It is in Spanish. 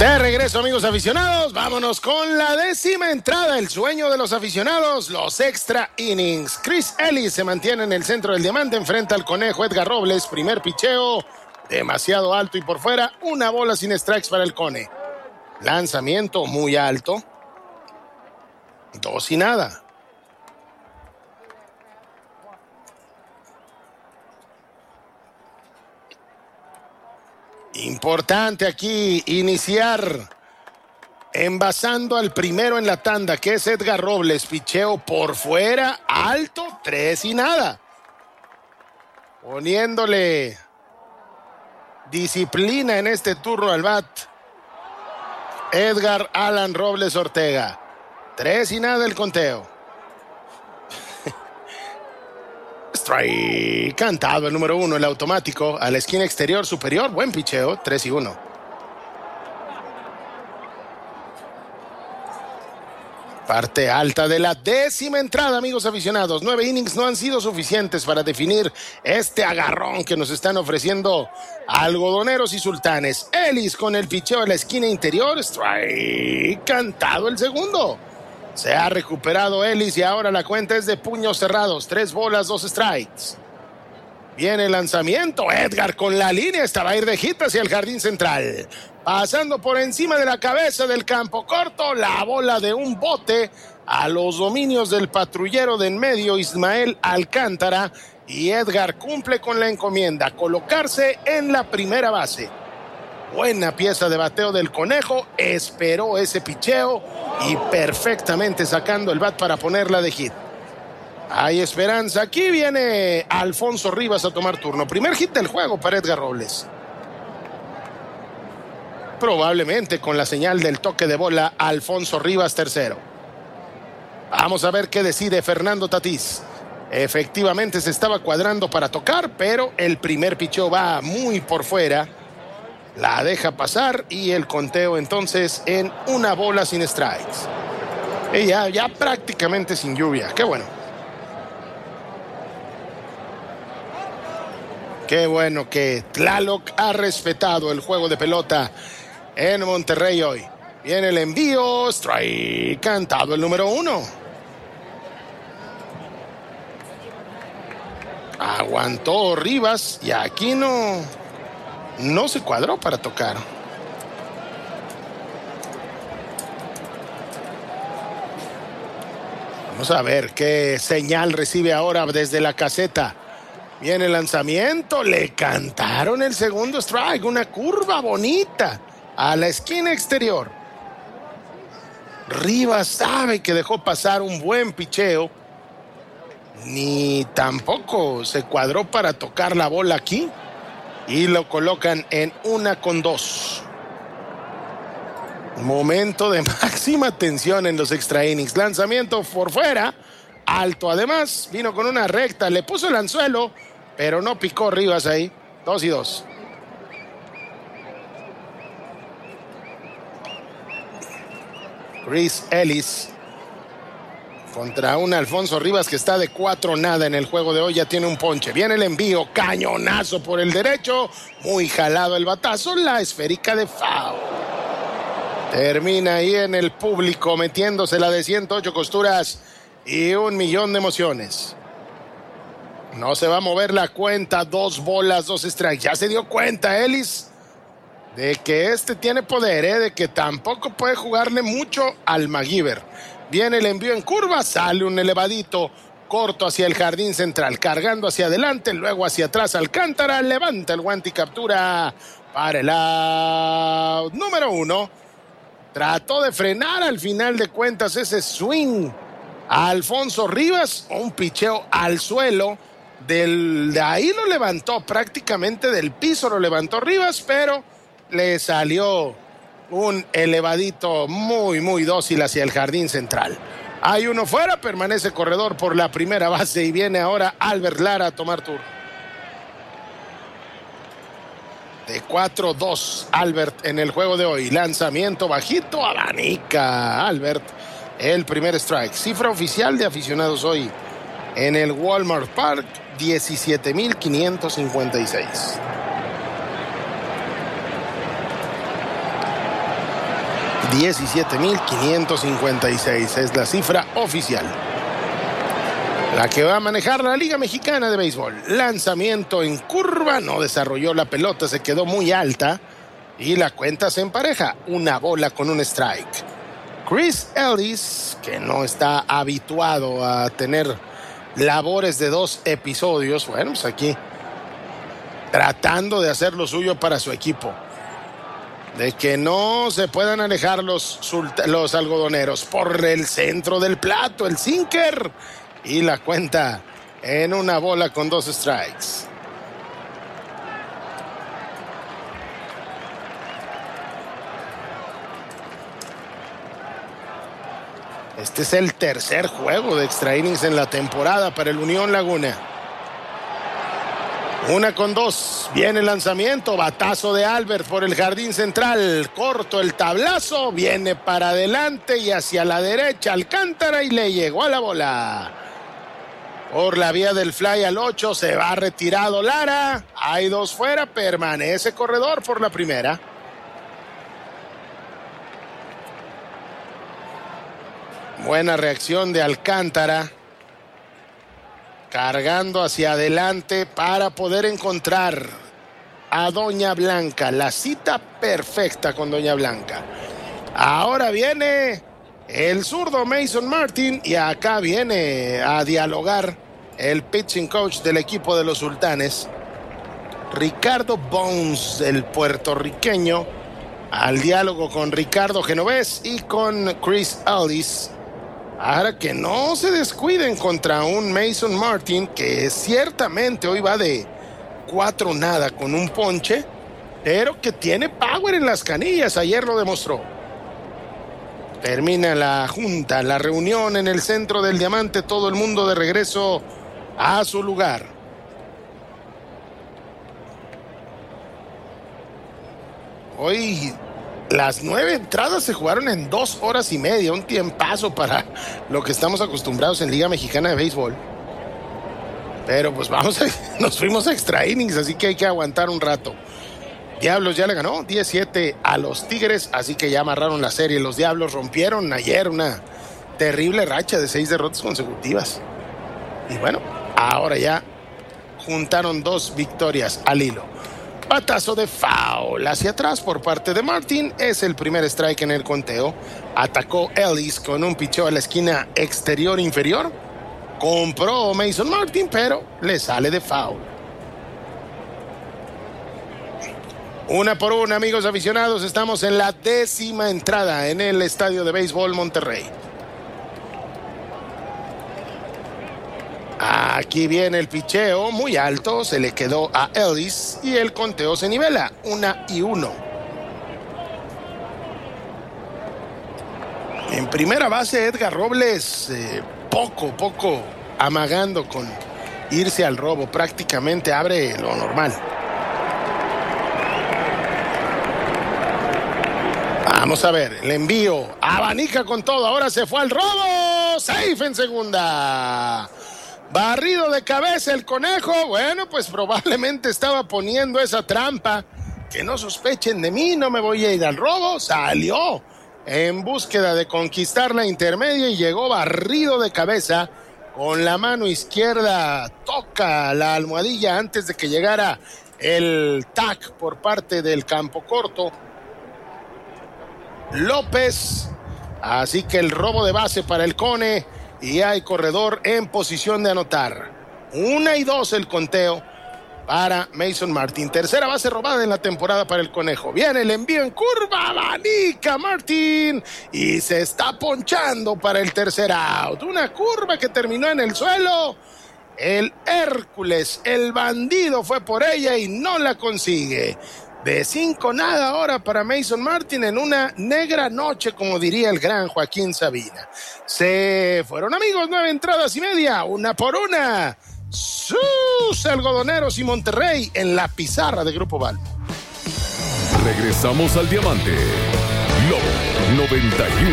De regreso, amigos aficionados, vámonos con la 10ª entrada, el sueño de los aficionados, los extra innings. Chris Ellis se mantiene en el centro del diamante, enfrenta al conejo Edgar Robles, primer picheo, demasiado alto y por fuera, una bola sin strikes para el Cone. Lanzamiento muy alto, 2-0. Importante aquí iniciar envasando al primero en la tanda, que es Edgar Robles. Picheo por fuera, alto, 3-0. Poniéndole disciplina en este turno al bat, Edgar Alan Robles Ortega. 3-0 el conteo. Strike cantado el número 1, el automático, a la esquina exterior superior. Buen picheo, 3-1. Parte alta de la 10ª entrada, amigos aficionados. 9 innings no han sido suficientes para definir este agarrón que nos están ofreciendo algodoneros y sultanes. Ellis con el picheo a la esquina interior. Strike cantado el segundo. Se ha recuperado Ellis y ahora la cuenta es de puños cerrados. 3 bolas, 2 strikes. Viene el lanzamiento. Edgar con la línea. Esta va a ir de hit hacia el jardín central. Pasando por encima de la cabeza del campo corto. La bola de un bote a los dominios del patrullero de en medio, Ismael Alcántara. Y Edgar cumple con la encomienda. Colocarse en la primera base. Buena pieza de bateo del conejo. Esperó ese picheo y perfectamente sacando el bat para ponerla de hit. Hay esperanza. Aquí viene Alfonso Rivas a tomar turno. Primer hit del juego para Edgar Robles. Probablemente con la señal del toque de bola, Alfonso Rivas tercero. Vamos a ver qué decide Fernando Tatís. Efectivamente se estaba cuadrando para tocar, pero el primer picheo va muy por fuera. La deja pasar y el conteo entonces en una bola sin strikes. Y ya prácticamente sin lluvia. Qué bueno. Qué bueno que Tlaloc ha respetado el juego de pelota en Monterrey hoy. Viene el envío. Strike cantado el número 1. Aguantó Rivas y aquí no se cuadró para tocar. Vamos a ver qué señal recibe ahora desde la caseta. Viene el lanzamiento. Le cantaron el segundo strike. Una curva bonita a la esquina exterior. Rivas sabe que dejó pasar un buen picheo. Ni tampoco se cuadró para tocar la bola aquí. Y lo colocan en 1-2. Momento de máxima tensión en los extra innings. Lanzamiento por fuera, alto además, vino con una recta, le puso el anzuelo, pero no picó Rivas ahí. 2-2. Chris Ellis contra un Alfonso Rivas que está de 4-0 en el juego de hoy. Ya tiene un ponche. Viene el envío. Cañonazo por el derecho. Muy jalado el batazo. La esférica de foul. Termina ahí en el público metiéndose la de 108 costuras y 1,000,000 de emociones. No se va a mover la cuenta. 2 bolas, 2 strikes. Ya se dio cuenta Ellis de que este tiene poder, de que tampoco puede jugarle mucho al MacGyver. Viene el envío en curva, sale un elevadito corto hacia el jardín central, cargando hacia adelante, luego hacia atrás Alcántara, levanta el guante y captura para el out número 1. Trató de frenar al final de cuentas ese swing a Alfonso Rivas, un picheo al suelo, de ahí lo levantó, prácticamente del piso lo levantó Rivas, pero le salió un elevadito muy dócil hacia el jardín central. Hay uno fuera, permanece corredor por la primera base y viene ahora Albert Lara a tomar turno. De 4-2 Albert en el juego de hoy. Lanzamiento bajito, abanica Albert. El primer strike. Cifra oficial de aficionados hoy en el Walmart Park, 17,556. 17,556 es la cifra oficial. La que va a manejar la Liga Mexicana de Béisbol. Lanzamiento en curva, no desarrolló la pelota, se quedó muy alta y la cuenta se empareja. Una bola con un strike. Chris Ellis, que no está habituado a tener labores de 2 episodios, bueno, pues aquí tratando de hacer lo suyo para su equipo. De que no se puedan alejar los algodoneros. Por el centro del plato, el sinker. Y la cuenta en una bola con 2 strikes. Este es el tercer juego de extra innings en la temporada para el Unión Laguna. 1-2, viene el lanzamiento, batazo de Albert por el jardín central, corto el tablazo, viene para adelante y hacia la derecha Alcántara y le llegó a la bola. Por la vía del fly al 8, se va retirado Lara, hay 2 fuera, permanece corredor por la primera. Buena reacción de Alcántara. Cargando hacia adelante para poder encontrar a Doña Blanca. La cita perfecta con Doña Blanca. Ahora viene el zurdo Mason Martin y acá viene a dialogar el pitching coach del equipo de los Sultanes, Ricardo Bones, el puertorriqueño, al diálogo con Ricardo Genovés y con Chris Ellis. Ahora que no se descuiden contra un Mason Martin que ciertamente hoy va de 4-0 con un ponche, pero que tiene power en las canillas, ayer lo demostró. Termina la junta, la reunión en el centro del diamante, todo el mundo de regreso a su lugar. Hoy las 9 entradas se jugaron en 2 horas y media, un tiempazo para lo que estamos acostumbrados en Liga Mexicana de Béisbol. Pero pues nos fuimos a extra innings, así que hay que aguantar un rato. Diablos ya le ganó 17 a los Tigres, así que ya amarraron la serie. Los Diablos rompieron ayer una terrible racha de 6 derrotas consecutivas. Y bueno, ahora ya juntaron 2 victorias al hilo. Batazo de foul hacia atrás por parte de Martin. Es el primer strike en el conteo. Atacó Ellis con un picheo a la esquina exterior inferior. Compró Mason Martin, pero le sale de foul. 1-1, amigos aficionados. Estamos en la 10ª entrada en el Estadio de Béisbol Monterrey. Aquí viene el picheo muy alto, se le quedó a Ellis y el conteo se nivela, 1-1. En primera base Edgar Robles, poco amagando con irse al robo, prácticamente abre lo normal. Vamos a ver, el envío, abanica con todo, ahora se fue al robo, safe en segunda. Barrido de cabeza el conejo. Bueno, pues probablemente estaba poniendo esa trampa. Que no sospechen de mí, no me voy a ir al robo. Salió en búsqueda de conquistar la intermedia y llegó barrido de cabeza. Con la mano izquierda toca la almohadilla antes de que llegara el tag por parte del campo corto López. Así que el robo de base para el Cone. Y hay corredor en posición de anotar. 1-2 el conteo para Mason Martin. Tercera base robada en la temporada para el Conejo. Viene el envío en curva. Abanica Martin. Y se está ponchando para el tercer out. Una curva que terminó en el suelo. El Hércules, el bandido, fue por ella y no la consigue. De 5-0 ahora para Mason Martin en una negra noche, como diría el gran Joaquín Sabina. Se fueron, amigos, 9 entradas y media, 1-1. Sus algodoneros y Monterrey en la pizarra de Grupo Balbo. Regresamos al diamante. Lobo 91.